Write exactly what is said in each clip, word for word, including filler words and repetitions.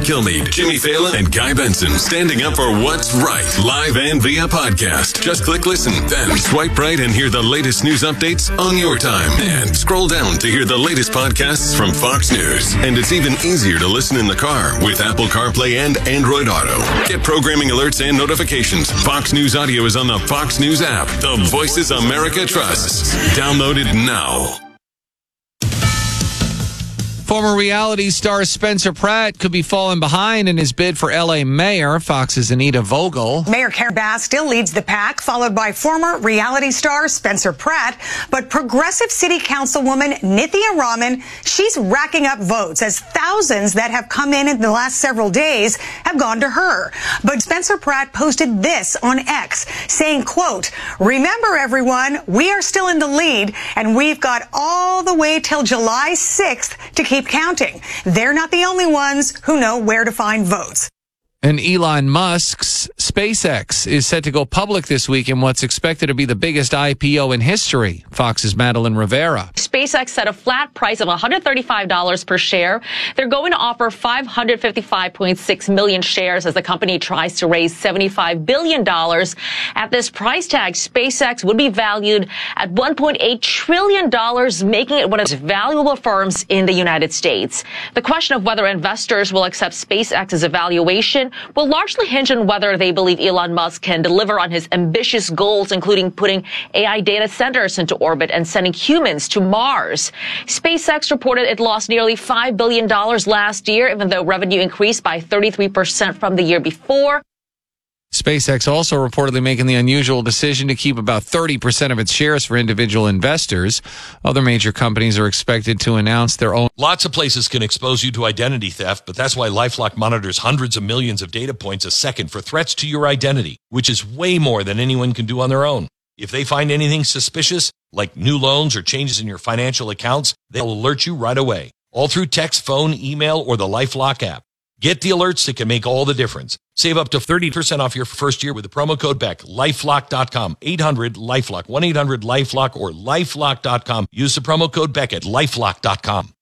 Kilmeade, Jimmy Fallon, and Guy Benson standing up for what's right, live and via podcast. Just click listen, then swipe right and hear the latest news updates on your time. And scroll down to hear the latest podcasts from Fox News. And it's even easier to listen in the car with Apple CarPlay and Android Auto. Get programming alerts and notifications. Fox News Audio is on the Fox News app. The Voices America trusts. Download it now. Former reality star Spencer Pratt could be falling behind in his bid for L A mayor. Fox's Anita Vogel. Mayor Karen Bass still leads the pack, followed by former reality star Spencer Pratt. But progressive city councilwoman Nithya Raman, she's racking up votes as thousands that have come in in the last several days have gone to her. But Spencer Pratt posted this on X saying, quote, "Remember, everyone, we are still in the lead and we've got all the way till July sixth to keep counting. They're not the only ones who know where to find votes." And Elon Musk's SpaceX is set to go public this week in what's expected to be the biggest I P O in history. Fox's Madeline Rivera. SpaceX set a flat price of one hundred thirty-five dollars per share. They're going to offer five hundred fifty-five point six million shares as the company tries to raise seventy-five billion dollars. At this price tag, SpaceX would be valued at one point eight trillion dollars, making it one of the most valuable firms in the United States. The question of whether investors will accept SpaceX's evaluation will largely hinge on whether they believe Elon Musk can deliver on his ambitious goals, including putting A I data centers into orbit and sending humans to Mars. SpaceX reported it lost nearly five billion dollars last year, even though revenue increased by thirty-three percent from the year before. SpaceX also reportedly making the unusual decision to keep about thirty percent of its shares for individual investors. Other major companies are expected to announce their own. Lots of places can expose you to identity theft, but that's why LifeLock monitors hundreds of millions of data points a second for threats to your identity, which is way more than anyone can do on their own. If they find anything suspicious, like new loans or changes in your financial accounts, they'll alert you right away, all through text, phone, email, or the LifeLock app. Get the alerts that can make all the difference. Save up to thirty percent off your first year with the promo code Beck. LifeLock dot com, eight hundred LifeLock, one eight hundred LifeLock, or LifeLock dot com. Use the promo code Beck at LifeLock dot com.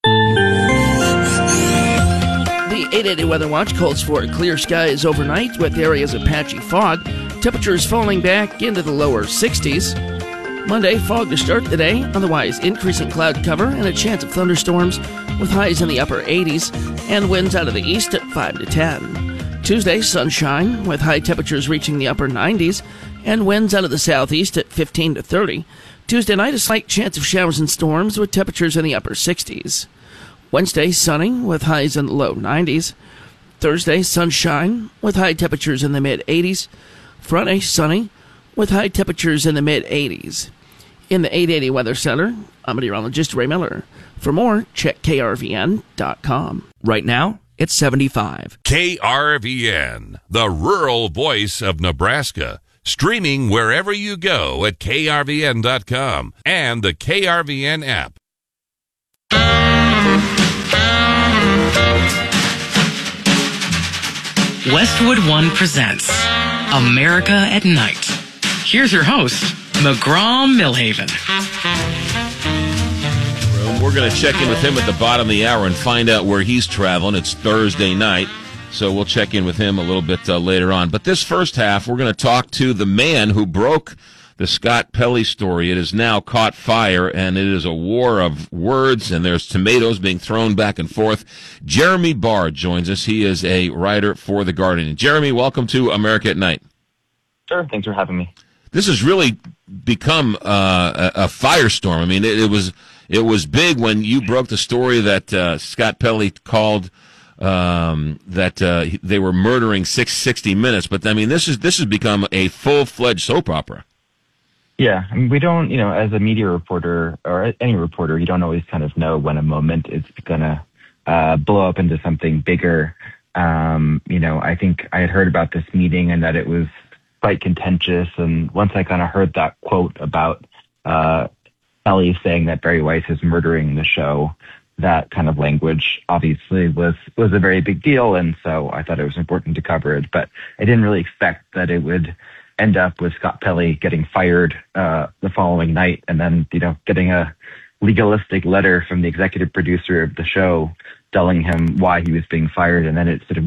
The eight eighty Weather Watch calls for clear skies overnight with areas of patchy fog. Temperatures falling back into the lower sixties. Monday, fog to start the day, otherwise increasing cloud cover and a chance of thunderstorms with highs in the upper eighties and winds out of the east at five to ten. Tuesday, sunshine with high temperatures reaching the upper nineties and winds out of the southeast at fifteen to thirty. Tuesday night, a slight chance of showers and storms with temperatures in the upper sixties. Wednesday, sunny with highs in the low nineties. Thursday, sunshine with high temperatures in the mid eighties. Friday, sunny with high temperatures in the mid eighties. In the eight eighty Weather Center, I'm meteorologist Ray Miller. For more, check K R V N dot com. Right now, it's seventy-five. K R V N, the rural voice of Nebraska. Streaming wherever you go at K R V N dot com and the K R V N app. Westwood One presents America at Night. Here's your host, McGraw Millhaven. We're going to check in with him at the bottom of the hour and find out where he's traveling. It's Thursday night, so we'll check in with him a little bit uh, later on. But this first half, we're going to talk to the man who broke the Scott Pelley story. It has now caught fire, and it is a war of words, and there's tomatoes being thrown back and forth. Jeremy Barr joins us. He is a writer for The Guardian. Jeremy, welcome to America at Night. Sure. Thanks for having me. This has really become uh, a, a firestorm. I mean, it, it was it was big when you broke the story that uh, Scott Pelley called um, that uh, they were murdering six, sixty minutes. But I mean, this is this has become a full fledged soap opera. Yeah, I mean, we don't, you know, as a media reporter or any reporter, you don't always kind of know when a moment is going to uh, blow up into something bigger. Um, you know, I think I had heard about this meeting and that it was quite contentious. And once I kind of heard that quote about uh, Ellie saying that Barry Weiss is murdering the show, that kind of language obviously was, was a very big deal. And so I thought it was important to cover it. But I didn't really expect that it would end up with Scott Pelley getting fired uh, the following night and then, you know, getting a legalistic letter from the executive producer of the show telling him why he was being fired. And then it sort of